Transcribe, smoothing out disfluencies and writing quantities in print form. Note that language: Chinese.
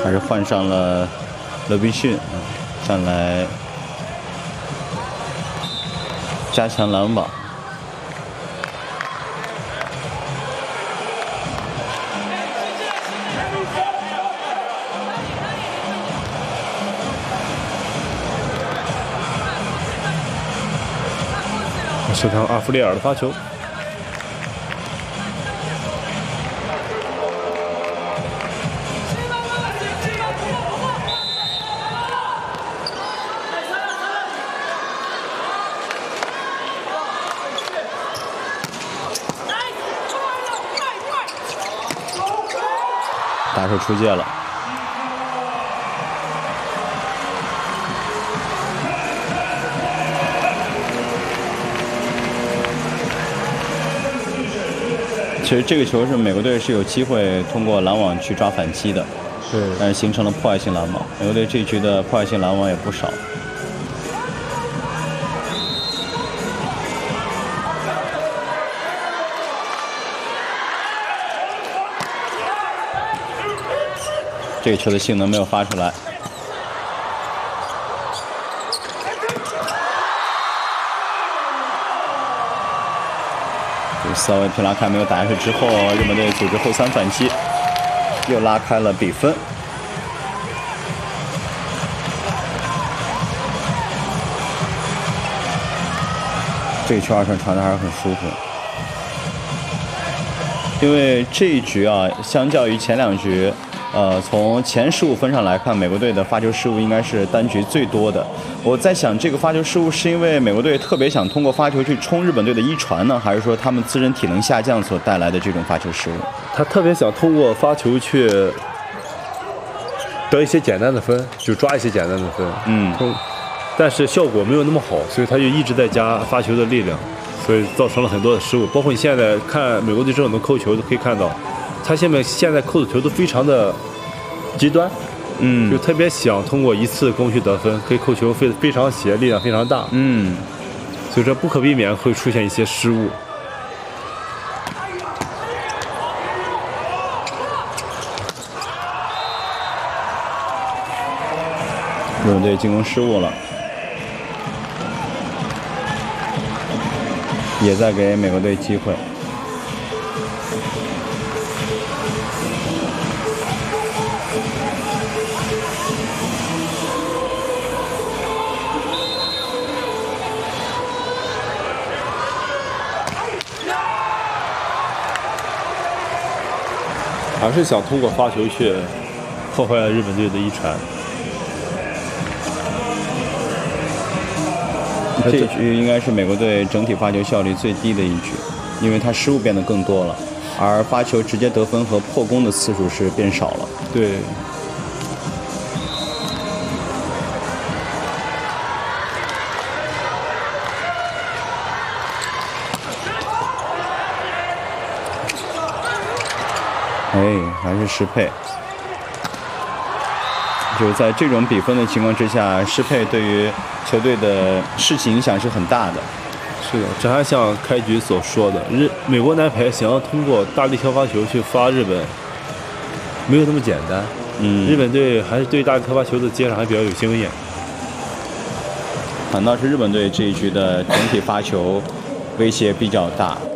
还是换上了勒宾逊上来加强拦网。 是趟阿弗列尔的发球。 打手出界了。其实这个球是美国队是有机会通过拦网去抓反击的， 对， 但是形成了破坏性拦网。美国队这一局的破坏性拦网也不少。这个球的性能没有发出来。萨维皮拉开没有打下去之后，日本队组织后3反击，又拉开了比分。这一球2传传的还是很舒服，因为这一局啊，相较于前2局。从前15分上来看，美国队的发球失误应该是单局最多的。我在想，这个发球失误是因为美国队特别想通过发球去冲日本队的一传呢，还是说他们自身体能下降所带来的这种发球失误？ 他特别想通过发球去得一些简单的分，就抓一些简单的分。但是效果没有那么好，所以他就一直在加发球的力量，所以造成了很多的失误。包括你现在看美国队这种能扣球，都可以看到。他现在扣的球都非常的极端，就特别想通过一次攻去得分，可以扣球非常斜，力量非常大，所以这不可避免会出现一些失误。 日本队进攻失误了，也在给美国队机会。 还是想通过发球去破坏日本队的一传。 这一局应该是美国队整体发球效率最低的一局，因为他失误变得更多了，而发球直接得分和破功的次数是变少了。 对。 还是失配。就是在这种比分的情况之下，失配对于球队的士气影响是很大的。 是的，这还像开局所说的，美国男排想要通过大力跳发球去发日本，没有那么简单。日本队还是对大力跳发球的接上还比较有经验。 反倒是日本队这一局的整体发球威胁比较大。